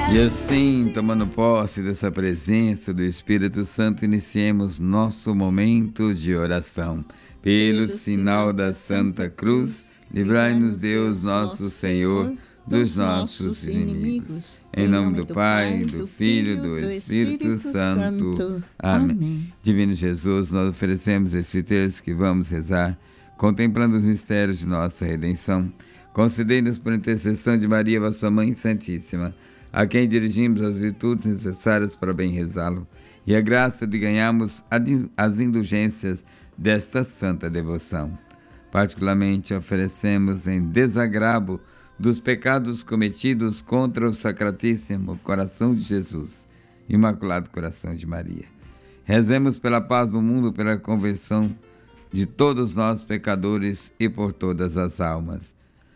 E assim, tomando posse dessa presença do Espírito Santo, iniciemos nosso momento de oração. Pelo sinal da Santa Cruz, livrai-nos Deus nosso Senhor dos nossos inimigos. Em nome do Pai, do Filho e do Espírito Santo. Amém. Divino Jesus, nós oferecemos esse terço que vamos rezar, contemplando os mistérios de nossa redenção. Concedei-nos por intercessão de Maria, vossa Mãe Santíssima, a quem dirigimos as virtudes necessárias para bem rezá-lo, e a graça de ganharmos as indulgências desta santa devoção. Particularmente oferecemos em desagravo dos pecados cometidos contra o Sacratíssimo Coração de Jesus, Imaculado Coração de Maria. Rezemos pela paz do mundo, pela conversão de todos nós pecadores e por todas as almas.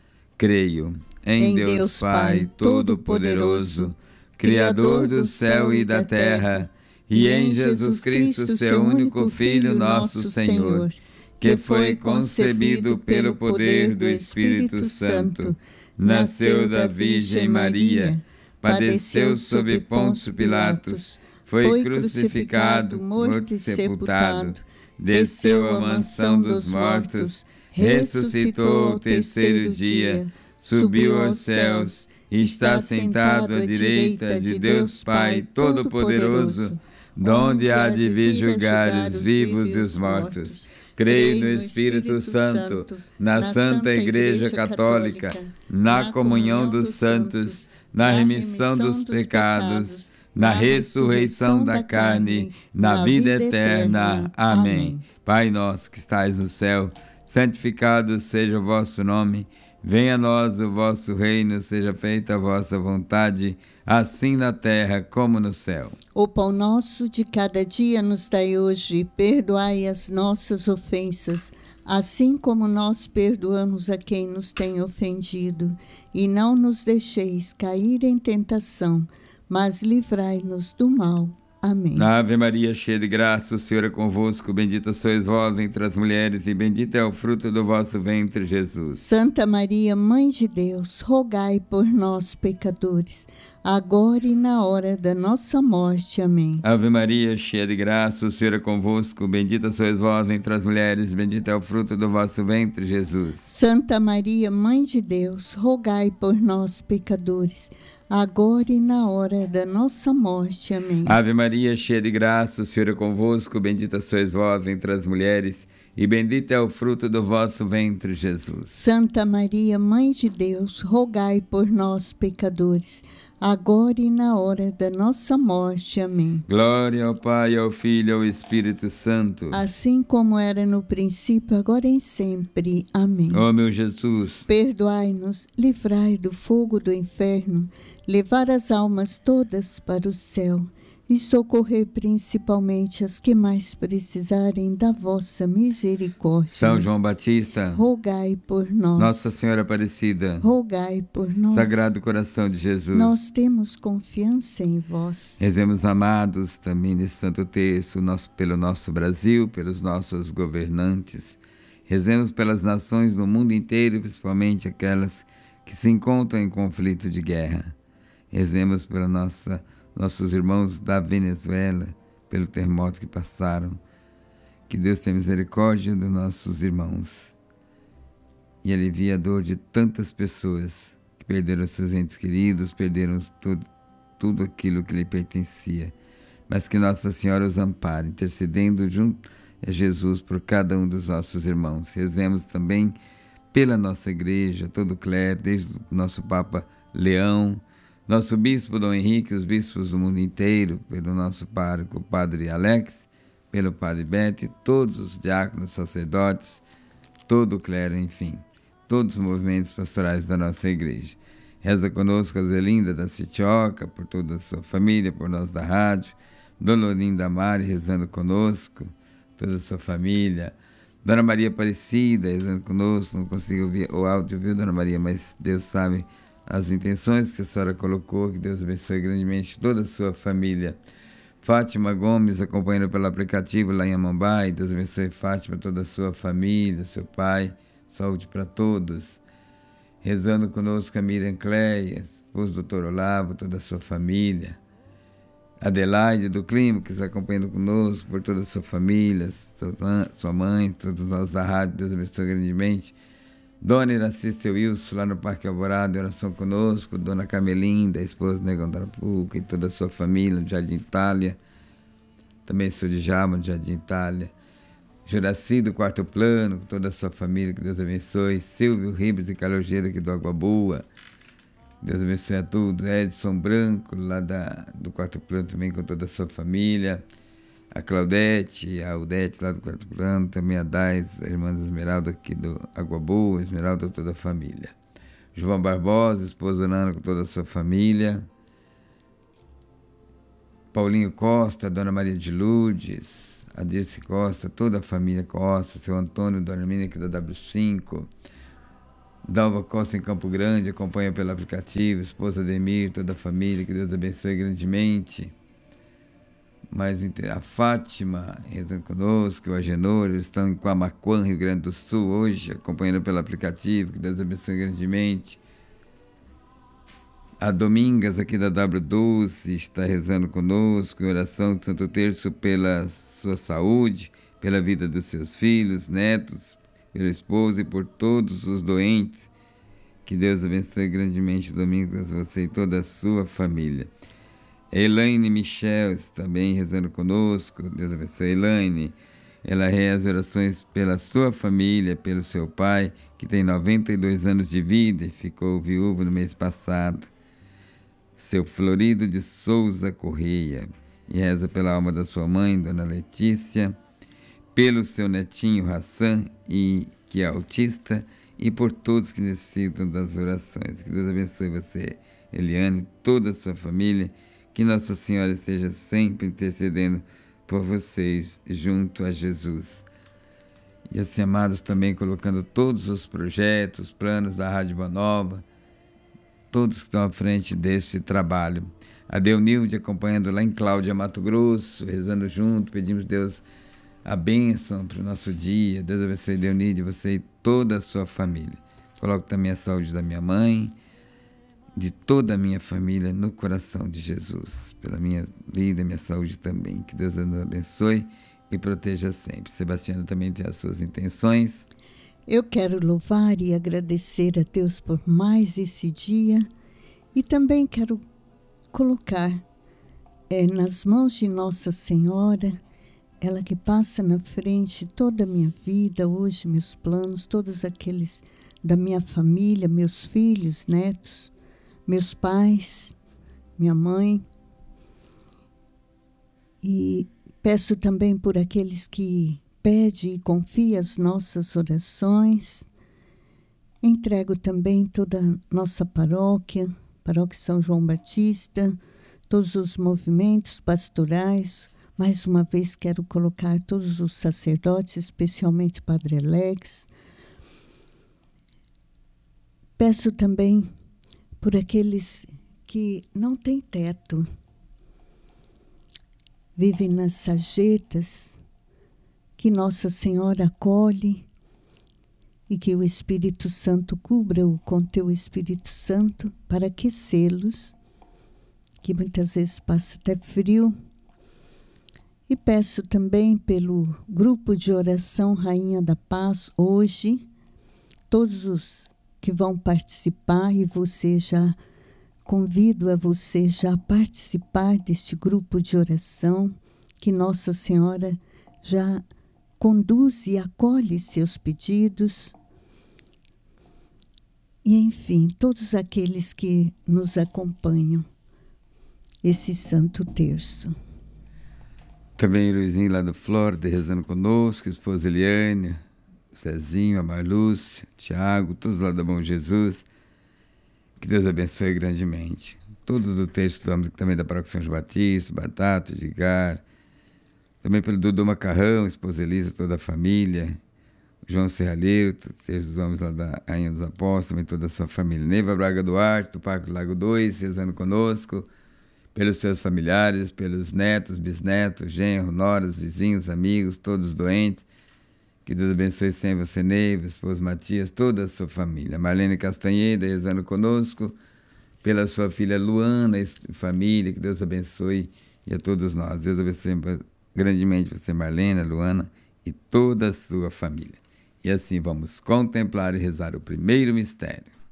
Creio em Deus Pai Todo-Poderoso, Criador do céu e da terra, e em Jesus Cristo, seu único Filho, nosso Senhor, que foi concebido pelo poder do Espírito Santo, nasceu da Virgem Maria, padeceu sob Pôncio Pilatos, foi crucificado, morto e sepultado, desceu à mansão dos mortos, ressuscitou ao terceiro dia, subiu aos céus e está sentado à direita de Deus Pai Todo-Poderoso, donde há de vir julgar os vivos e os mortos. Creio no Espírito Santo, na Santa Igreja Católica, na comunhão dos santos, na remissão dos pecados, na ressurreição da carne, na vida eterna. Amém. Pai nosso que estais no céu, santificado seja o vosso nome. Venha a nós o vosso reino, seja feita a vossa vontade, assim na terra como no céu. O pão nosso de cada dia nos dai hoje, perdoai as nossas ofensas, assim como nós perdoamos a quem nos tem ofendido. E não nos deixeis cair em tentação, mas livrai-nos do mal. Amém. Ave Maria, cheia de graça, o Senhor é convosco, bendita sois vós entre as mulheres, e bendito é o fruto do vosso ventre, Jesus. Santa Maria, Mãe de Deus, rogai por nós, pecadores, agora e na hora da nossa morte. Amém. Ave Maria, cheia de graça, o Senhor é convosco, bendita sois vós entre as mulheres, bendito é o fruto do vosso ventre, Jesus. Santa Maria, Mãe de Deus, rogai por nós, pecadores, agora e na hora da nossa morte. Amém. Ave Maria, cheia de graça, o Senhor é convosco, bendita sois vós entre as mulheres, e bendito é o fruto do vosso ventre, Jesus. Santa Maria, Mãe de Deus, rogai por nós, pecadores, agora e na hora da nossa morte. Amém. Glória ao Pai, ao Filho e ao Espírito Santo, assim como era no princípio, agora e sempre. Amém. Ó meu Jesus, perdoai-nos, livrai do fogo do inferno, levar as almas todas para o céu e socorrer principalmente as que mais precisarem da vossa misericórdia. São João Batista, rogai por nós. Nossa Senhora Aparecida, rogai por nós. Sagrado Coração de Jesus, nós temos confiança em vós. Rezemos, amados, também nesse Santo Terço, pelo nosso Brasil, pelos nossos governantes. Rezemos pelas nações do mundo inteiro, principalmente aquelas que se encontram em conflito de guerra. Rezemos pelos nossos irmãos da Venezuela, pelo terremoto que passaram. Que Deus tenha misericórdia dos nossos irmãos e alivie a dor de tantas pessoas que perderam seus entes queridos, perderam tudo aquilo que lhe pertencia. Mas que Nossa Senhora os ampare, intercedendo junto a Jesus por cada um dos nossos irmãos. Rezemos também pela nossa igreja, todo o clero, desde o nosso Papa Leão, nosso bispo Dom Henrique, os bispos do mundo inteiro, pelo nosso pároco, Padre Alex, pelo Padre Bete, todos os diáconos, sacerdotes, todo o clero, enfim, todos os movimentos pastorais da nossa igreja. Reza conosco a Zelinda da Sitioca, por toda a sua família, por nós da rádio, Dona Lorinda Mari rezando conosco, toda a sua família, Dona Maria Aparecida rezando conosco, não consigo ouvir o áudio, viu, Dona Maria, mas Deus sabe as intenções que a senhora colocou, que Deus abençoe grandemente toda a sua família. Fátima Gomes, acompanhando pelo aplicativo lá em Amambai, Deus abençoe Fátima, toda a sua família, seu pai, saúde para todos. Rezando conosco a Miriam Cleias, esposo do Dr. Olavo, toda a sua família. Adelaide do Clima, que está acompanhando conosco, por toda a sua família, sua mãe, todos nós da rádio, Deus abençoe grandemente. Dona Iraci seu Wilson, lá no Parque Alvorada, em oração conosco. Dona Camelinda, a esposa do Negão da Arapuca, e toda a sua família, no Jardim Itália. Também sou de Jama, no Jardim Itália. Juraci do Quarto Plano, com toda a sua família, que Deus abençoe. Silvio Ribas e Calogero, aqui do Água Boa. Deus abençoe a todos. Edson Branco, lá do Quarto Plano, também com toda a sua família. A Claudete, a Udete, lá do Quarto Plano. Também a Dais, a irmã do Esmeralda, aqui do Água Boa. Esmeralda, toda a família. João Barbosa, esposa da Nana, com toda a sua família. Paulinho Costa, Dona Maria de Lourdes, a Dirce Costa, toda a família Costa, seu Antônio, Dona Hermínia, aqui da W5. Dalva Costa em Campo Grande, acompanha pelo aplicativo, esposa Demir, toda a família, que Deus abençoe grandemente. Mas a Fátima, rezando conosco, o Agenor, eles estão em Quamaquã, Rio Grande do Sul, hoje, acompanhando pelo aplicativo, que Deus abençoe grandemente. A Domingas, aqui da W12, está rezando conosco, em oração de Santo Terço pela sua saúde, pela vida dos seus filhos, netos, pelo esposo e por todos os doentes. Que Deus abençoe grandemente, Domingas, você e toda a sua família. Elaine Michel também rezando conosco, Deus abençoe Elaine. Ela reza orações pela sua família, pelo seu pai, que tem 92 anos de vida e ficou viúvo no mês passado. Seu Florido de Souza Correia, e reza pela alma da sua mãe, Dona Letícia, pelo seu netinho Hassan, que é autista, e por todos que necessitam das orações. Que Deus abençoe você, Eliane, toda a sua família, que Nossa Senhora esteja sempre intercedendo por vocês junto a Jesus. E assim, amados, também colocando todos os projetos, planos da Rádio Boa Nova, todos que estão à frente deste trabalho. A Deunilde acompanhando lá em Cláudia, Mato Grosso, rezando junto, pedimos Deus a bênção para o nosso dia. Deus abençoe Deunilde, você e toda a sua família. Coloco também a saúde da minha mãe, de toda a minha família no coração de Jesus. Pela minha vida, minha saúde também. Que Deus nos abençoe e proteja sempre. Sebastiana também tem as suas intenções. Eu quero louvar e agradecer a Deus por mais esse dia e também quero colocar nas mãos de Nossa Senhora, ela que passa na frente toda a minha vida, hoje meus planos, todos aqueles da minha família, meus filhos, netos, meus pais, minha mãe. E peço também por aqueles que pede e confia as nossas orações. Entrego também toda a nossa paróquia, Paróquia São João Batista, todos os movimentos pastorais. Mais uma vez quero colocar todos os sacerdotes, especialmente Padre Alex. Peço também por aqueles que não têm teto, vivem nas sarjetas, que Nossa Senhora acolhe e que o Espírito Santo cubra-o com teu Espírito Santo para aquecê-los, que muitas vezes passa até frio. E peço também pelo grupo de oração Rainha da Paz, hoje, todos os que vão participar, e você já convido a você já participar deste grupo de oração, que Nossa Senhora já conduz e acolhe seus pedidos. E, enfim, todos aqueles que nos acompanham, esse Santo Terço. Também o Luizinho lá do Flórida, rezando conosco, a esposa Eliane, o Cezinho, a Marlúcia, o Tiago, todos lá da Bom Jesus. Que Deus abençoe grandemente. Todos os textos também da Paróquia São João Batista, Batata, Edgar, também pelo Dudu Macarrão, a esposa Elisa, toda a família, o João Serralheiro, terços dos homens lá da Rainha dos Apóstolos, também toda a sua família. Neiva Braga Duarte, do Parque Lago 2, rezando conosco, pelos seus familiares, pelos netos, bisnetos, genro, noras, vizinhos, amigos, todos doentes. Que Deus abençoe sempre você, Neiva, esposo Matias, toda a sua família. Marlene Castanheda, rezando conosco, pela sua filha Luana e família, que Deus abençoe, e a todos nós. Deus abençoe grandemente você, Marlene, Luana e toda a sua família. E assim vamos contemplar e rezar o primeiro mistério.